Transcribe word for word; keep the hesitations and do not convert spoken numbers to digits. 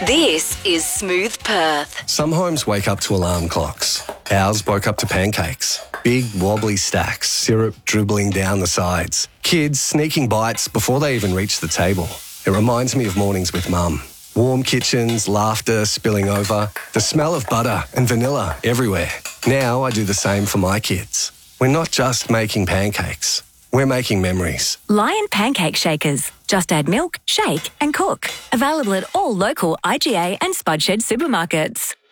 This is Smooth Perth. Some homes wake up to alarm clocks. Ours woke up to pancakes. Big wobbly stacks, syrup dribbling down the sides. Kids sneaking bites before they even reach the table. It reminds me of mornings with Mum. Warm kitchens, laughter spilling over, the smell of butter and vanilla everywhere. Now I do the same for my kids. We're not just making pancakes. We're making memories. Lion Pancake Shakers. Just add milk, shake and cook. Available at all local I G A and Spudshed supermarkets.